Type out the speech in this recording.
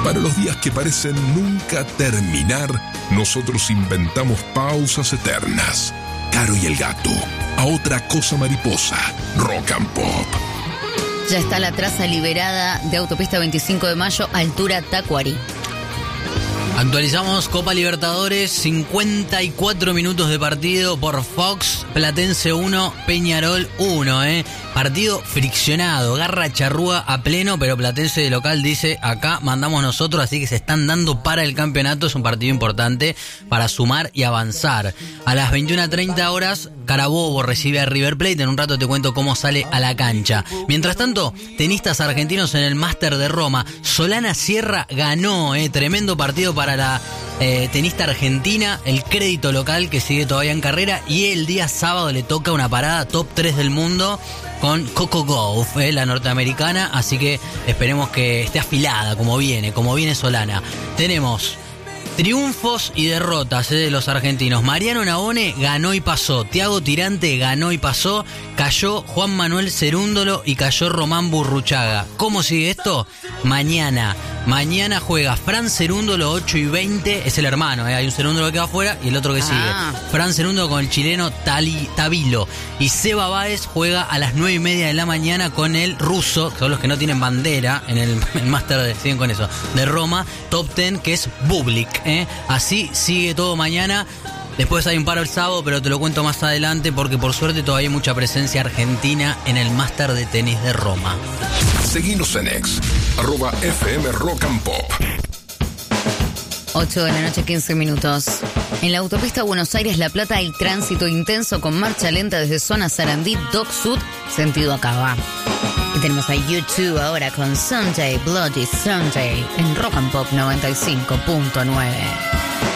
Para los días que parecen nunca terminar, nosotros inventamos pausas eternas. Caro y el Gato, a otra cosa mariposa, Rock and Pop. Ya está la traza liberada de Autopista 25 de Mayo, altura Tacuarí. Actualizamos Copa Libertadores, 54 minutos de partido por Fox, Platense 1, Peñarol 1, Partido friccionado, garra charrúa a pleno, pero Platense de local dice, acá mandamos nosotros, así que se están dando para el campeonato, es un partido importante para sumar y avanzar. A las 21:30 horas, Carabobo recibe a River Plate, en un rato te cuento cómo sale a la cancha. Mientras tanto, tenistas argentinos en el Máster de Roma, Solana Sierra ganó, tremendo partido para la tenista argentina, el crédito local que sigue todavía en carrera, y el día sábado le toca una parada top 3 del mundo con Coco Gauff, la norteamericana, así que esperemos que esté afilada como viene Solana. Tenemos triunfos y derrotas de los argentinos. Mariano Navone ganó y pasó. Thiago Tirante ganó y pasó. Cayó Juan Manuel Cerúndolo y cayó Román Burruchaga. ¿Cómo sigue esto? Mañana juega Fran Cerúndolo 8:20. Es el hermano, hay un Cerúndolo que queda afuera y el otro que sigue. Fran Cerúndolo con el chileno Tabilo. Y Seba Báez juega a las 9:30 de la mañana con el ruso, que son los que no tienen bandera en el máster siguen con eso, de Roma, top 10, que es Bublik. Así sigue todo mañana. Después hay un paro el sábado, pero te lo cuento más adelante porque por suerte todavía hay mucha presencia argentina en el máster de tenis de Roma. Seguinos en X, @FM Rock and Pop. 8 de la noche, 15 minutos. En la autopista Buenos Aires-La Plata hay tránsito intenso con marcha lenta desde zona Sarandí, Dock Sud, sentido Acaba. Y tenemos a YouTube ahora con Sunday, Bloody Sunday, en Rock and Pop 95.9.